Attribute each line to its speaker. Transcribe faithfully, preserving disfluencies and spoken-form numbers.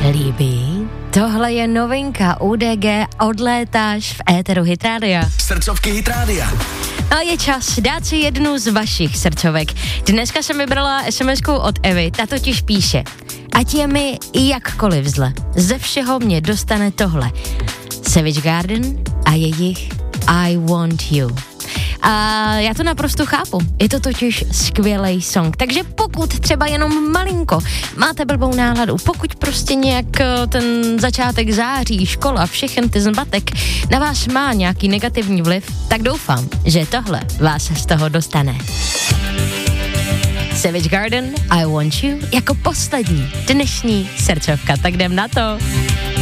Speaker 1: líbí? Tohle je novinka U D G, odlétáš v éteru Hit Rádia.
Speaker 2: Srdcovky Hit Rádia.
Speaker 1: No je čas dát si jednu z vašich srdcovek. Dneska jsem vybrala es em esku od Evy, ta totiž píše: ať je mi jakkoliv zle, ze všeho mě dostane tohle. Savage Garden a jejich I Want You. A já to naprosto chápu, je to totiž skvělej song, takže pokud třeba jenom malinko máte blbou náladu, pokud prostě nějak ten začátek září, škola, všechen ty zmatek na vás má nějaký negativní vliv, tak doufám, že tohle vás z toho dostane. Savage Garden, I Want You, jako poslední dnešní srdcovka, tak jdem na to.